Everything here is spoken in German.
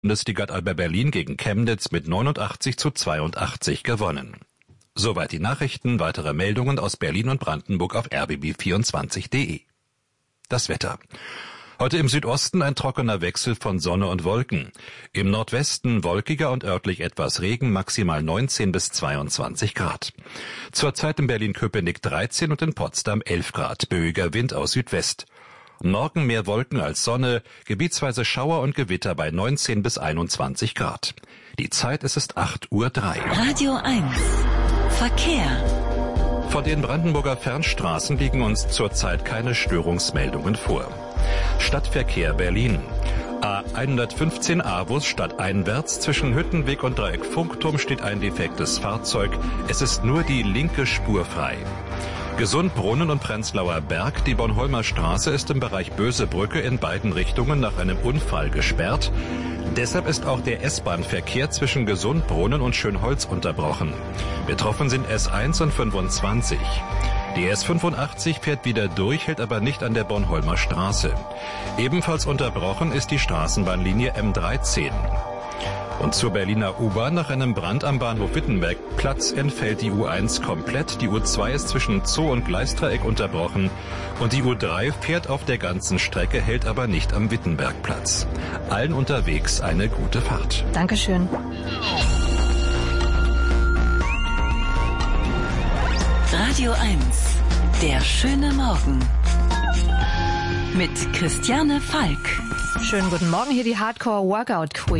Bundesliga hat Alba Berlin gegen Chemnitz mit 89:82 gewonnen. Soweit die Nachrichten. Weitere Meldungen aus Berlin und Brandenburg auf rbb24.de. Das Wetter. Heute im Südosten ein trockener Wechsel von Sonne und Wolken. Im Nordwesten wolkiger und örtlich etwas Regen, maximal 19 bis 22 Grad. Zurzeit in Berlin-Köpenick 13 und in Potsdam 11 Grad. Böiger Wind aus Südwest. Morgen mehr Wolken als Sonne, gebietsweise Schauer und Gewitter bei 19 bis 21 Grad. Die Zeit ist 8:03 Uhr. Radio 1. Verkehr. Von den Brandenburger Fernstraßen liegen uns zurzeit keine Störungsmeldungen vor. Stadtverkehr Berlin. A115 Avus stadteinwärts zwischen Hüttenweg und Dreieck Funkturm steht ein defektes Fahrzeug. Es ist nur die linke Spur frei. Gesundbrunnen und Prenzlauer Berg, die Bornholmer Straße ist im Bereich Bösebrücke in beiden Richtungen nach einem Unfall gesperrt. Deshalb ist auch der S-Bahn-Verkehr zwischen Gesundbrunnen und Schönholz unterbrochen. Betroffen sind S1 und 25. Die S85 fährt wieder durch, hält aber nicht an der Bornholmer Straße. Ebenfalls unterbrochen ist die Straßenbahnlinie M13. Und zur Berliner U-Bahn: nach einem Brand am Bahnhof Wittenbergplatz entfällt die U1 komplett. Die U2 ist zwischen Zoo und Gleisdreieck unterbrochen. Und die U3 fährt auf der ganzen Strecke, hält aber nicht am Wittenbergplatz. Allen unterwegs eine gute Fahrt. Dankeschön. Radio 1. Der schöne Morgen. Mit Christiane Falk. Schönen guten Morgen, hier die Hardcore Workout Queen.